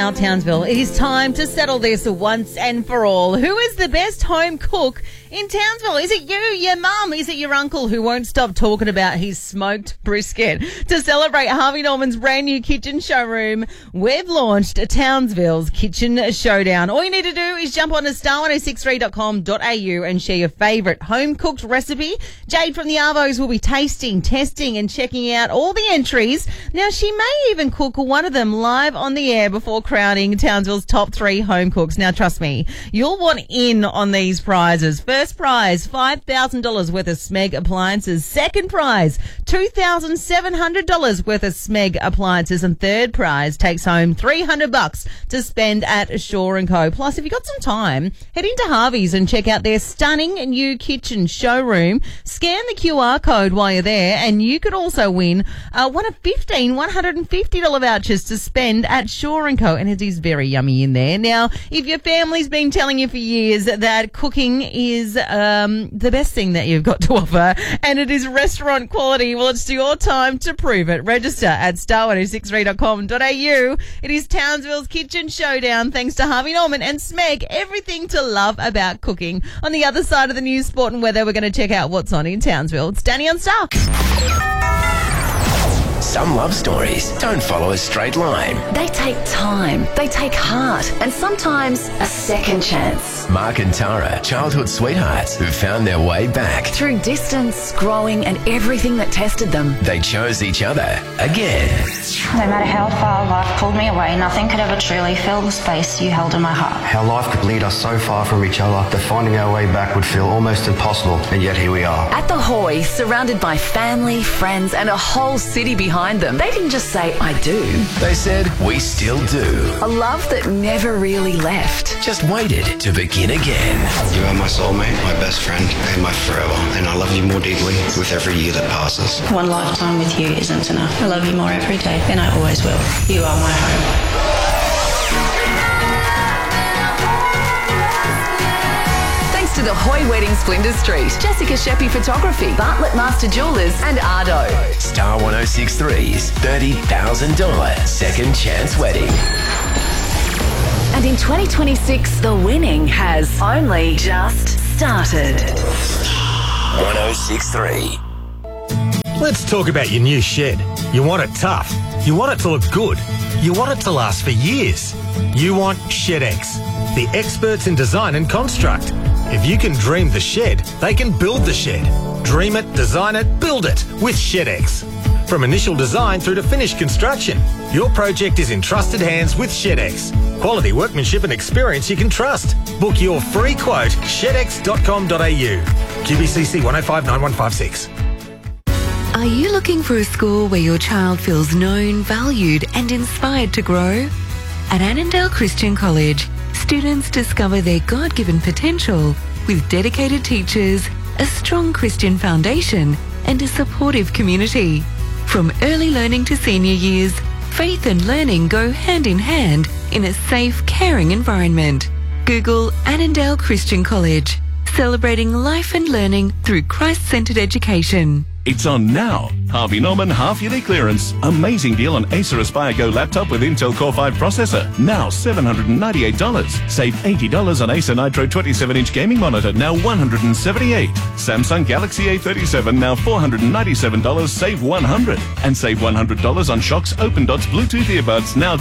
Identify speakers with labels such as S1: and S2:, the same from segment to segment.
S1: Now, Townsville, it is time to settle this once and for all. Who is the best home cook in Townsville? Is it you, your mum? Is it your uncle who won't stop talking about his smoked brisket? To celebrate Harvey Norman's brand new kitchen showroom, we've launched Townsville's Kitchen Showdown. All you need to do is jump on to star1063.com.au and share your favourite home-cooked recipe. Jade from the Arvos will be tasting, testing and checking out all the entries. Now, she may even cook one of them live on the air before crowning Townsville's top 3 home cooks. Now, trust me, you'll want in on these prizes. First prize, $5,000 worth of Smeg appliances. Second prize, $2,700 worth of Smeg appliances. And third prize takes home $300 to spend at Shaw & Co. Plus, if you've got some time, head into Harvey's and check out their stunning new kitchen showroom. Scan the QR code while you're there, and you could also win one of 15 $150 vouchers to spend at Shaw & Co. And it is very yummy in there. Now, if your family's been telling you for years that cooking is the best thing that you've got to offer, and it is restaurant quality, well, it's your time to prove it. Register at star1063.com.au. It is Townsville's Kitchen Showdown, thanks to Harvey Norman and Smeg. Everything to love about cooking. On the other side of the news, sport and weather, we're going to check out what's on in Townsville. It's Danny on Star.
S2: Some love stories don't follow a straight line.
S3: They take time, they take heart, and sometimes a second chance.
S2: Mark and Tara, childhood sweethearts who found their way back.
S3: Through distance, growing, and everything that tested them,
S2: They chose each other again.
S4: No matter how far life pulled me away, nothing could ever truly fill the space you held in my heart.
S5: How life could lead us so far from each other that finding our way back would feel almost impossible, and yet here we are.
S3: at the Hoy, surrounded by family, friends, and a whole city behind them, they didn't just say, I do.
S2: They said, we still do.
S3: A love that never really left.
S2: Just waited to begin again.
S5: You are my soulmate, my best friend, and my forever, and I love you more deeply with every year that passes.
S4: One lifetime with you isn't enough. I love you more every day, and I always will. You are my home.
S3: Thanks to the Hoy Weddings Flinders Street, Jessica Sheppy Photography, Bartlett Master Jewelers, and Ardo.
S2: Star 106.3's $30,000 second chance wedding.
S3: And in 2026, the winning has only just started.
S2: 106.3.
S6: Let's talk about your new shed. You want it tough. You want it to look good. You want it to last for years. You want ShedX, the experts in design and construct. If you can dream the shed, they can build the shed. Dream it, design it, build it with ShedX. From initial design through to finished construction, your project is in trusted hands with ShedX. Quality workmanship and experience you can trust. Book your free quote, shedx.com.au. QBCC 1059156.
S7: Are you looking for a school where your child feels known, valued and inspired to grow? At Annandale Christian College, students discover their God-given potential with dedicated teachers, a strong Christian foundation and a supportive community. From early learning to senior years, faith and learning go hand in hand in a safe, caring environment. Google Annandale Christian College, celebrating life and learning through Christ-centered education.
S8: It's on now. Harvey Norman half-yearly clearance. Amazing deal on Acer Aspire Go laptop with Intel Core 5 processor. Now $798. Save $80 on Acer Nitro 27-inch gaming monitor. Now $178. Samsung Galaxy A37. Now $497. Save $100. And save $100 on Shox Open Dots Bluetooth earbuds. Now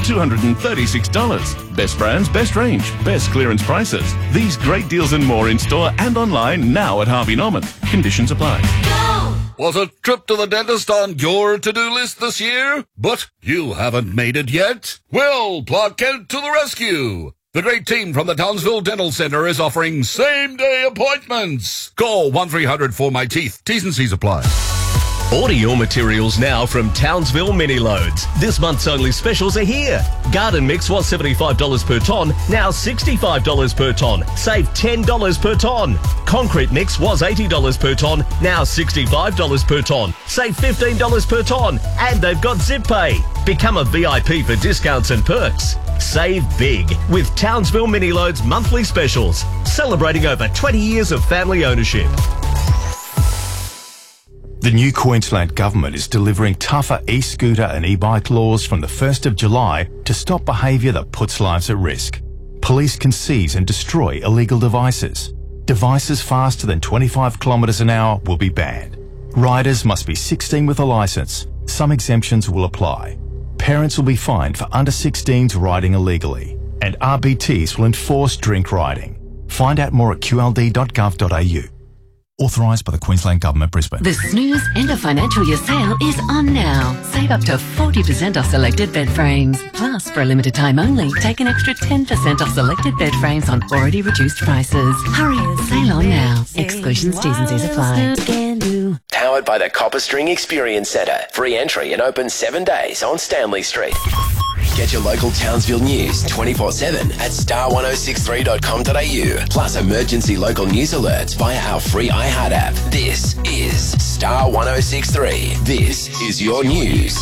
S8: $236. Best brands, best range, best clearance prices. These great deals and more in store and online now at Harvey Norman. Conditions apply.
S9: Was a trip to the dentist on your to-do list this year? But you haven't made it yet? Well, Clark Kent to the rescue. The great team from the Townsville Dental Center is offering same-day appointments. Call 1-300-4MY-TEETH. T's and C's apply.
S10: Order your materials now from Townsville Mini Loads. This month's only specials are here. Garden mix was $75 per tonne, now $65 per tonne. Save $10 per tonne. Concrete mix was $80 per tonne, now $65 per tonne. Save $15 per tonne. And they've got Zip Pay. Become a VIP for discounts and perks. Save big with Townsville Mini Loads monthly specials. Celebrating over 20 years of family ownership.
S11: The new Queensland Government is delivering tougher e-scooter and e-bike laws from the 1st of July to stop behaviour that puts lives at risk. Police can seize and destroy illegal devices. Devices faster than 25 kilometres an hour will be banned. Riders must be 16 with a licence. Some exemptions will apply. Parents will be fined for under 16s riding illegally. And RBTs will enforce drink riding. Find out more at qld.gov.au. Authorised by the Queensland Government, Brisbane.
S7: The Snooze End of Financial Year sale is on now. Save up to 40% off selected bed frames. Plus, for a limited time only, take an extra 10% off selected bed frames on already reduced prices. Hurry, sale on now. Exclusions, T's and C's apply.
S2: Powered by the Copper String Experience Centre. Free entry and open 7 days on Stanley Street. Get your local Townsville news 24/7 at star1063.com.au. Plus emergency local news alerts via our free iHeart app. This is Star 1063. This is your news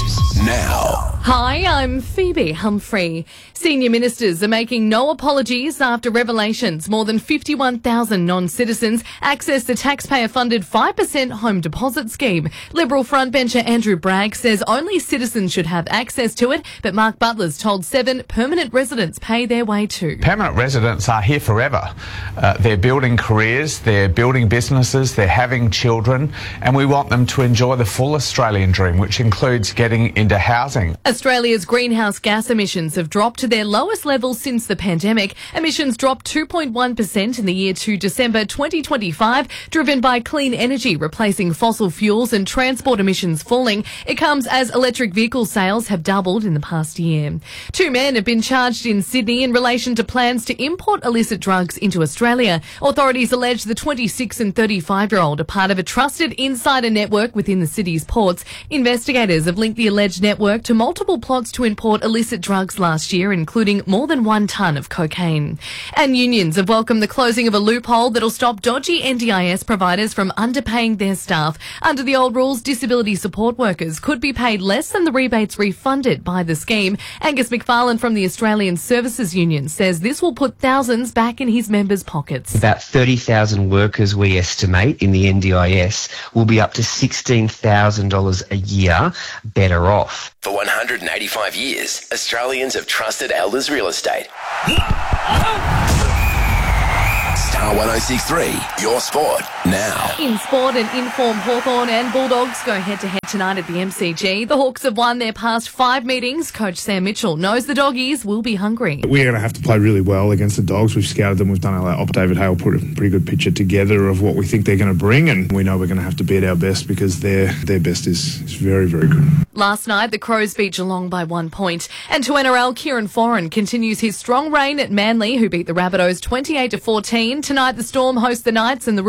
S2: now.
S12: Hi, I'm Phoebe Humphrey. Senior ministers are making no apologies after revelations more than 51,000 non-citizens access the taxpayer-funded 5% home deposit scheme. Liberal frontbencher Andrew Bragg says only citizens should have access to it, but Mark Butler's told 7 permanent residents pay their way too.
S13: Permanent residents are here forever. They're building careers, they're building businesses, they're having children, and we want them to enjoy the full Australian dream, which includes getting into housing.
S12: Australia's greenhouse gas emissions have dropped to their lowest levels since the pandemic. Emissions dropped 2.1% in the year to December 2025, driven by clean energy replacing fossil fuels and transport emissions falling. It comes as electric vehicle sales have doubled in the past year. 2 men have been charged in Sydney in relation to plans to import illicit drugs into Australia. Authorities allege the 26 and 35-year-old are part of a trusted insider network within the city's ports. Investigators have linked the alleged network to multiple plots to import illicit drugs last year, including more than 1 tonne of cocaine. And unions have welcomed the closing of a loophole that'll stop dodgy NDIS providers from underpaying their staff. Under the old rules, disability support workers could be paid less than the rebates refunded by the scheme. Angus McFarlane from the Australian Services Union says this will put thousands back in his members' pockets.
S14: About 30,000 workers, we estimate, in the NDIS will be up to $16,000 a year better off.
S2: For 185 years, Australians have trusted Elders Real Estate. Star 1063, your sport now.
S12: In sport, and inform Hawthorn and Bulldogs go head-to-head tonight at the MCG. The Hawks have won their past 5 meetings. Coach Sam Mitchell knows the Doggies will be hungry.
S15: We're going to have to play really well against the Dogs. We've scouted them. We've done our op. David Hale put a pretty good picture together of what we think they're going to bring, and we know we're going to have to beat our best because their best is very, very good.
S12: Last night, the Crows beat Geelong by 1 point. And to NRL, Kieran Foran continues his strong reign at Manly, who beat the Rabbitohs 28-14. Tonight, the Storm host the Knights and the